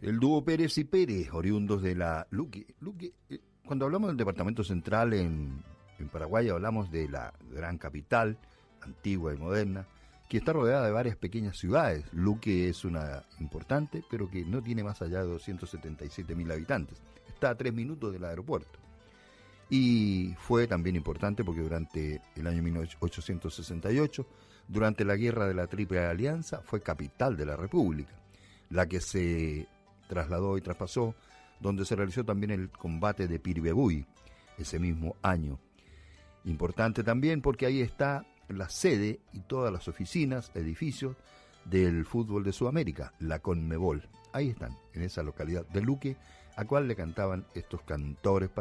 El dúo Pérez y Pérez, oriundos de la Luque. Cuando hablamos del departamento central en Paraguay, hablamos de la gran capital, antigua y moderna, que está rodeada de varias pequeñas ciudades. Luque es una importante, pero que no tiene más allá de 277.000 habitantes. Está a 3 minutos del aeropuerto. Y fue también importante porque durante el año 1868, durante la guerra de la Triple Alianza, fue capital de la República, la que se trasladó y traspasó, donde se realizó también el combate de Piribebuy ese mismo año. Importante también porque ahí está la sede y todas las oficinas, edificios del fútbol de Sudamérica, la Conmebol. Ahí están, en esa localidad de Luque, a cual le cantaban estos cantores